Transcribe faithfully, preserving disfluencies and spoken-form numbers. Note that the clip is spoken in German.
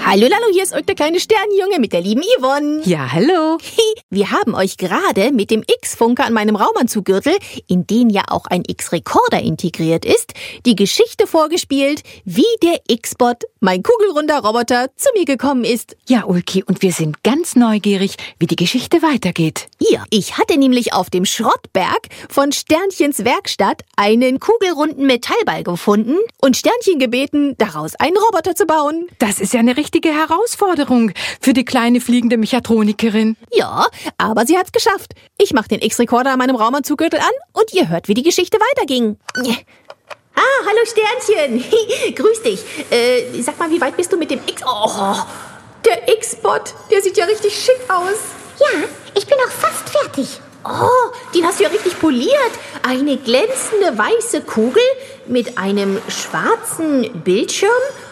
Hallo, hallo, hier ist euch der kleine Sternenjunge mit der lieben Yvonne. Ja, hallo. Wir haben euch gerade mit dem X-Funker an meinem Raumanzuggürtel, in den ja auch ein X-Rekorder integriert ist, die Geschichte vorgespielt, wie der X-Bot, mein kugelrunder Roboter, zu mir gekommen ist. Ja, Ulki, und wir sind ganz neugierig, wie die Geschichte weitergeht. Ja, ich hatte nämlich auf dem Schrottberg von Sternchens Werkstatt einen kugelrunden Metallball gefunden und Sternchen gebeten, daraus einen Roboter zu bauen. Das ist ja eine richtige Herausforderung für die kleine fliegende Mechatronikerin. Ja, aber sie hat's geschafft. Ich mach den X-Rekorder an meinem Raumanzuggürtel an und ihr hört, wie die Geschichte weiterging. Ah, hallo Sternchen. Grüß dich. Äh, sag mal, wie weit bist du mit dem X... Oh, der X-Bot, der sieht ja richtig schick aus. Ja, ich bin auch fast fertig. Oh, den hast du ja richtig poliert. Eine glänzende weiße Kugel mit einem schwarzen Bildschirm